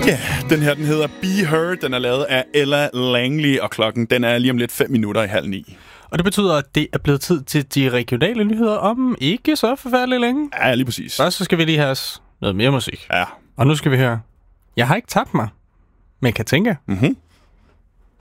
Ja, den her, den hedder Be Her. Den er lavet af Ella Langley, og klokken, den er lige om lidt 8:05. Og det betyder, at det er blevet tid til de regionale nyheder om ikke så forfærdeligt længe. Ja, lige præcis. Først så skal vi lige have os noget mere musik. Ja. Og nu skal vi høre. Jeg har ikke tabt mig, men kan tænke. Mhm.